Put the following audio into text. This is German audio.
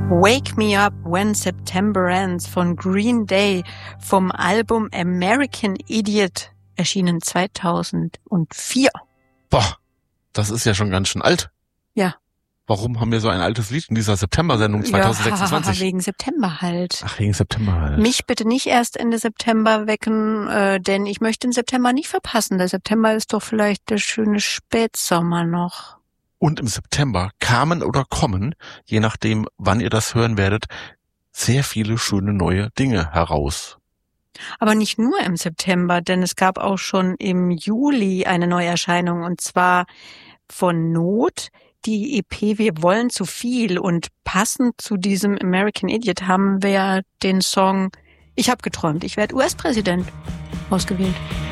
Wake Me Up When September Ends von Green Day vom Album American Idiot, erschienen 2004. Boah, das ist ja schon ganz schön alt. Ja. Warum haben wir so ein altes Lied in dieser September-Sendung 2026? Ja, wegen September halt. Ach, wegen September halt. Mich bitte nicht erst Ende September wecken, denn ich möchte den September nicht verpassen. Der September ist doch vielleicht der schöne Spätsommer noch. Und im September kamen oder kommen, je nachdem, wann ihr das hören werdet, sehr viele schöne neue Dinge heraus. Aber nicht nur im September, denn es gab auch schon im Juli eine Neuerscheinung, und zwar von Not, die EP Wir wollen zu viel. Und passend zu diesem American Idiot haben wir den Song Ich hab geträumt, ich werde US-Präsident ausgewählt.